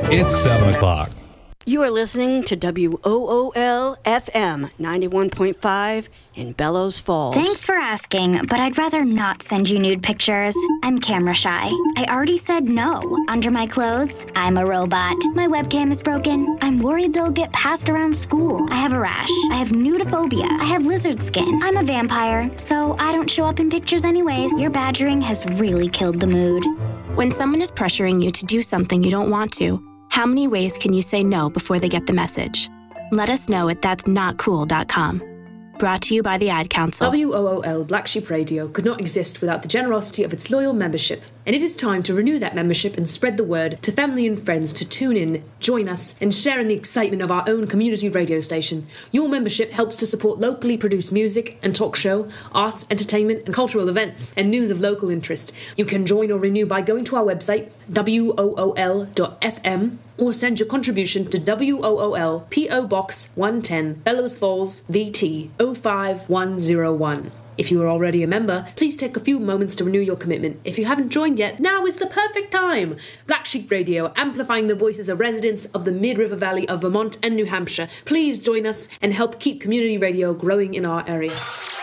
It's 7 o'clock. You are listening to WOOL FM 91.5 in Bellows Falls. Thanks for asking, but I'd rather not send you nude pictures. I'm camera shy. I already said no. Under my clothes, I'm a robot. My webcam is broken. I'm worried they'll get passed around school. I have a rash. I have nudophobia. I have lizard skin. I'm a vampire, so I don't show up in pictures anyways. Your badgering has really killed the mood. When someone is pressuring you to do something you don't want to, how many ways can you say no before they get the message? Let us know at that'snotcool.com. Brought to you by the Ad Council. WOOL Black Sheep Radio could not exist without the generosity of its loyal membership, and it is time to renew that membership and spread the word to family and friends to tune in, join us, and share in the excitement of our own community radio station. Your membership helps to support locally produced music and talk show, arts, entertainment, and cultural events, and news of local interest. You can join or renew by going to our website, wool.fm, or send your contribution to WOOL P.O. Box 110, Bellows Falls, VT 05101. If you are already a member, please take a few moments to renew your commitment. If you haven't joined yet, now is the perfect time. Black Sheep Radio, amplifying the voices of residents of the Mid-River Valley of Vermont and New Hampshire. Please join us and help keep community radio growing in our area.